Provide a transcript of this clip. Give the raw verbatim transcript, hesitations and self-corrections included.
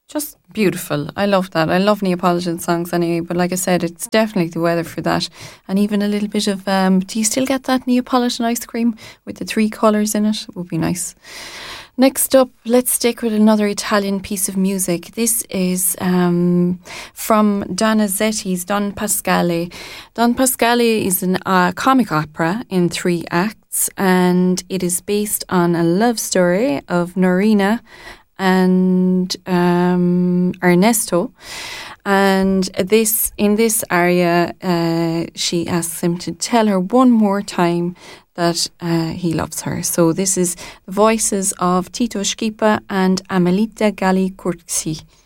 Just beautiful. I love that. I love Neapolitan songs anyway, but like I said, it's definitely the weather for that. And even a little bit of, um, do you still get that Neapolitan ice cream with the three colours in it? It would be nice. Next up, let's stick with another Italian piece of music. This is um, from Donizetti's Don Pasquale. Don Pasquale is a uh, comic opera in three acts, and it is based on a love story of Norina and um, Ernesto. And this in this aria, uh, she asks him to tell her one more time that uh, he loves her. So this is the voices of Tito Schipa and Amelita Galli Curzi.